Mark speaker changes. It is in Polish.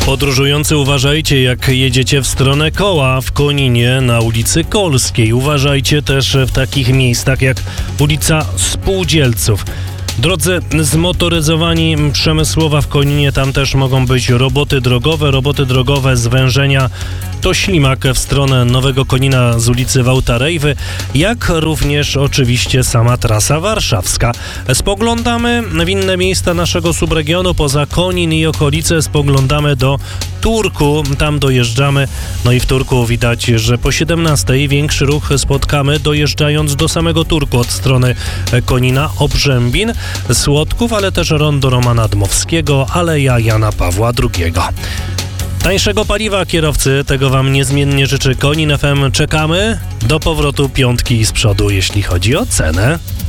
Speaker 1: Podróżujący, uważajcie, jak jedziecie w stronę Koła w Koninie na ulicy Kolskiej. Uważajcie też w takich miejscach jak ulica Spółdzielców. Drodzy zmotoryzowani Przemysłowa w Koninie, tam też mogą być roboty drogowe, zwężenia to Ślimak w stronę Nowego Konina z ulicy Wałta-Rejwy, jak również oczywiście sama trasa warszawska. Spoglądamy w inne miejsca naszego subregionu, poza Konin i okolice spoglądamy do Turku, tam dojeżdżamy, no i w Turku widać, że po 17:00 większy ruch spotkamy dojeżdżając do samego Turku od strony Konina, Obrzębin, Słodków, ale też rondo Romana Dmowskiego, Aleja Jana Pawła II. Tańszego paliwa, kierowcy, tego wam niezmiennie życzy Konin FM. Czekamy do powrotu piątki z przodu, jeśli chodzi o cenę.